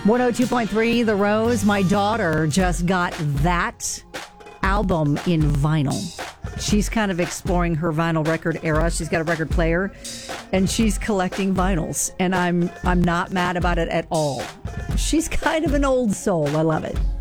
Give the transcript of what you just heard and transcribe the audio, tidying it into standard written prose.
102.3 The Rose. My daughter just got that album in vinyl. She's kind of exploring her vinyl record era. She's got a record player and she's collecting vinyls. And I'm not mad about it at all. She's kind of an old soul. I love it.